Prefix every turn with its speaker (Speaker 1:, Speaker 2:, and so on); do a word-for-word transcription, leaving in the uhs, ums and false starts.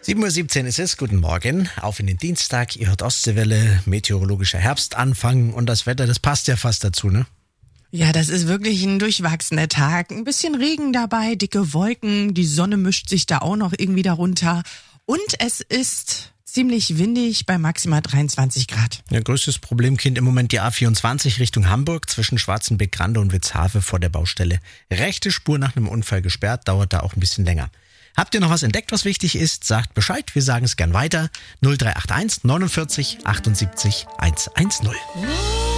Speaker 1: sieben Uhr siebzehn ist es, guten Morgen, auf in den Dienstag, ihr hört Ostseewelle, meteorologischer Herbstanfang und das Wetter, das passt ja fast dazu, ne?
Speaker 2: Ja, das ist wirklich ein durchwachsener Tag, ein bisschen Regen dabei, dicke Wolken, die Sonne mischt sich da auch noch irgendwie darunter und es ist ziemlich windig bei maximal dreiundzwanzig Grad.
Speaker 1: Ja, größtes Problemkind im Moment die A vierundzwanzig Richtung Hamburg zwischen Schwarzenbeck-Grande und Witzhafe vor der Baustelle. Rechte Spur nach einem Unfall gesperrt, dauert da auch ein bisschen länger. Habt ihr noch was entdeckt, was wichtig ist? Sagt Bescheid, wir sagen es gern weiter. null drei acht eins neunundvierzig achtundsiebzig hundertzehn.